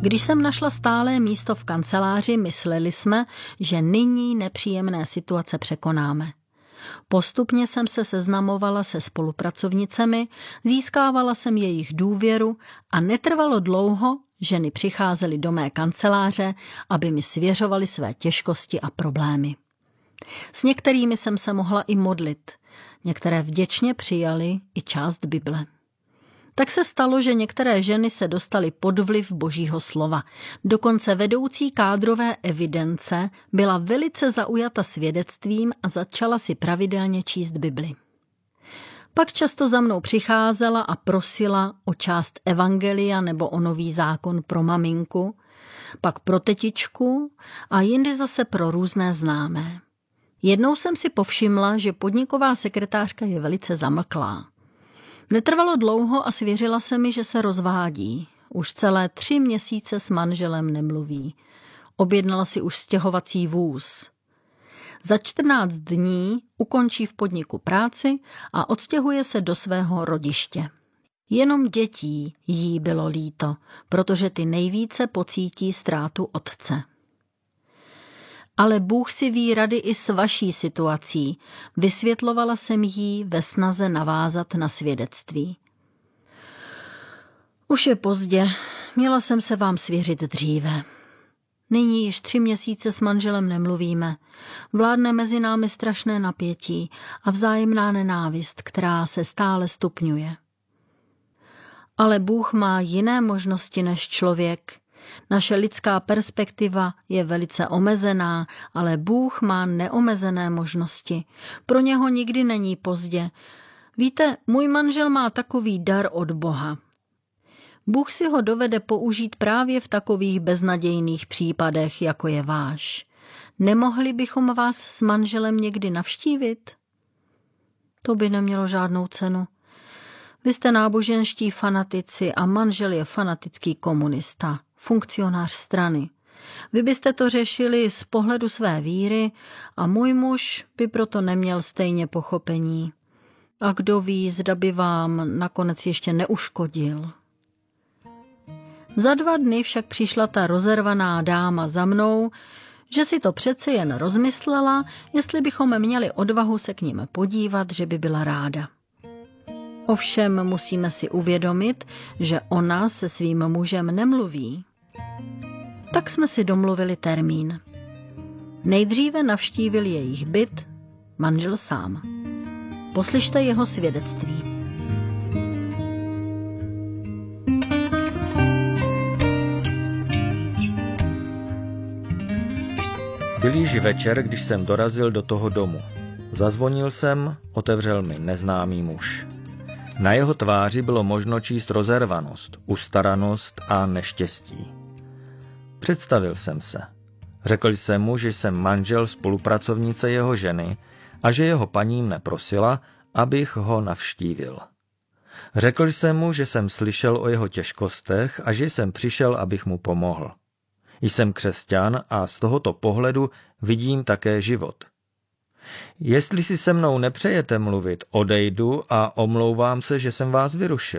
Když jsem našla stálé místo v kanceláři, mysleli jsme, že nyní nepříjemné situace překonáme. Postupně jsem se seznamovala se spolupracovnicemi, získávala jsem jejich důvěru a netrvalo dlouho, ženy přicházely do mé kanceláře, aby mi svěřovaly své těžkosti a problémy. S některými jsem se mohla i modlit, některé vděčně přijaly i část Bible. Tak se stalo, že některé ženy se dostaly pod vliv Božího slova. Dokonce vedoucí kádrové evidence byla velice zaujata svědectvím a začala si pravidelně číst Bibli. Pak často za mnou přicházela a prosila o část evangelia nebo o nový zákon pro maminku, pak pro tetičku a jindy zase pro různé známé. Jednou jsem si povšimla, že podniková sekretářka je velice zamlklá. Netrvalo dlouho a svěřila se mi, že se rozvádí. Už celé 3 měsíce s manželem nemluví. Objednala si už stěhovací vůz. Za 14 dní ukončí v podniku práci a odstěhuje se do svého rodiště. Jenom dětí jí bylo líto, protože ty nejvíce pocítí ztrátu otce. Ale Bůh si ví rady i s vaší situací, vysvětlovala jsem jí ve snaze navázat na svědectví. Už je pozdě, měla jsem se vám svěřit dříve. Nyní již 3 měsíce s manželem nemluvíme, vládne mezi námi strašné napětí a vzájemná nenávist, která se stále stupňuje. Ale Bůh má jiné možnosti než člověk. Naše lidská perspektiva je velice omezená, ale Bůh má neomezené možnosti. Pro něho nikdy není pozdě. Víte, můj manžel má takový dar od Boha. Bůh si ho dovede použít právě v takových beznadějných případech, jako je váš. Nemohli bychom vás s manželem někdy navštívit? To by nemělo žádnou cenu. Vy jste náboženští fanatici a manžel je fanatický komunista, funkcionář strany. Vy byste to řešili z pohledu své víry a můj muž by proto neměl stejně pochopení. A kdo ví, zda by vám nakonec ještě neuškodil. Za 2 dny však přišla ta rozervaná dáma za mnou, že si to přece jen rozmyslela, jestli bychom měli odvahu se k ním podívat, že by byla ráda. Ovšem musíme si uvědomit, že ona se svým mužem nemluví. Tak jsme si domluvili termín. Nejdříve navštívil jejich byt manžel sám. Poslyšte jeho svědectví. Byl již večer, když jsem dorazil do toho domu. Zazvonil jsem, otevřel mi neznámý muž. Na jeho tváři bylo možno číst rozervanost, ustaranost a neštěstí. Představil jsem se. Řekl jsem mu, že jsem manžel spolupracovnice jeho ženy a že jeho paní mne prosila, abych ho navštívil. Řekl jsem mu, že jsem slyšel o jeho těžkostech a že jsem přišel, abych mu pomohl. Jsem křesťan a z tohoto pohledu vidím také život. Jestli si se mnou nepřejete mluvit, odejdu a omlouvám se, že jsem vás vyrušil.